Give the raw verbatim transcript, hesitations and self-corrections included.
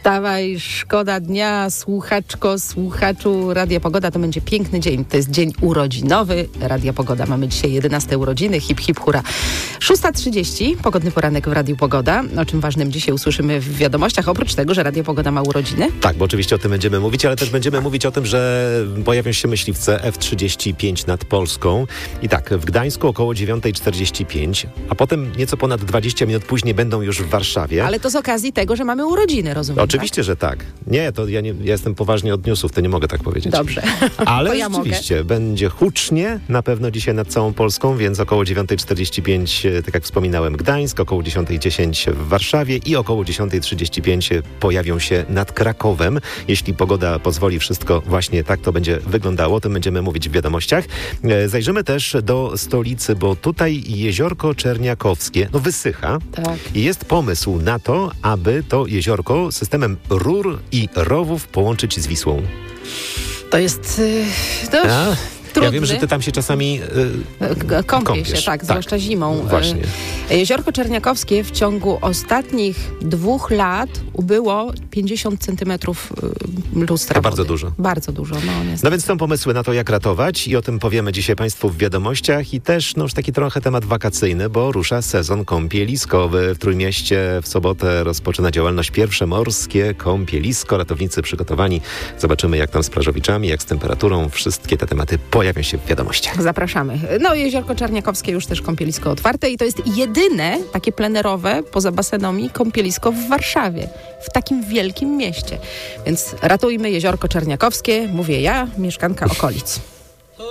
Wstawaj, szkoda dnia, słuchaczko, słuchaczu Radia Pogoda. To będzie piękny dzień. To jest dzień urodzinowy Radia Pogoda. Mamy dzisiaj jedenaste urodziny. Hip, hip, hura. szósta trzydzieści. Pogodny poranek w Radiu Pogoda. O czym ważnym dzisiaj usłyszymy w wiadomościach. Oprócz tego, że Radio Pogoda ma urodziny. Tak, bo oczywiście o tym będziemy mówić, ale też będziemy mówić o tym, że pojawią się myśliwce F trzydzieści pięć nad Polską. I tak, w Gdańsku około dziewiąta czterdzieści pięć, a potem nieco ponad dwadzieścia minut później będą już w Warszawie. Ale to z okazji tego, że mamy urodziny, rozumiem. Oczywiście, tak? że tak. Nie, to ja, nie, ja jestem poważnie od newsów, to nie mogę tak powiedzieć. Dobrze. Ale ja rzeczywiście, mogę. Będzie hucznie na pewno dzisiaj nad całą Polską, więc około dziewiąta czterdzieści pięć, tak jak wspominałem, Gdańsk, około dziesiąta dziesięć w Warszawie i około dziesiąta trzydzieści pięć pojawią się nad Krakowem. Jeśli pogoda pozwoli, wszystko właśnie tak to będzie wyglądało. O tym będziemy mówić w wiadomościach. Zajrzymy też do stolicy, bo tutaj jeziorko Czerniakowskie no wysycha. Tak. I jest pomysł na to, aby to jeziorko systemem rur i rowów połączyć z Wisłą. To jest... Yy, to... A? Trudny. Ja wiem, że ty tam się czasami yy, Kąpie kąpiesz. się, tak, zwłaszcza tak. zimą. Właśnie. Jeziorko Czerniakowskie w ciągu ostatnich dwóch lat ubyło pięćdziesiąt centymetrów lustra To wody. bardzo dużo. Bardzo dużo, no niestety. No więc są pomysły na to, jak ratować i o tym powiemy dzisiaj Państwu w wiadomościach i też no już taki trochę temat wakacyjny, bo rusza sezon kąpieliskowy. W Trójmieście w sobotę rozpoczyna działalność pierwsze morskie kąpielisko. Ratownicy przygotowani. Zobaczymy, jak tam z plażowiczami, jak z temperaturą. Wszystkie te tematy pojawią się w wiadomościach. Zapraszamy. No Jeziorko Czerniakowskie już też kąpielisko otwarte i to jest jedyne takie plenerowe poza basenami kąpielisko w Warszawie. W takim wielkim mieście. Więc ratujmy Jeziorko Czerniakowskie, mówię ja, mieszkanka okolic.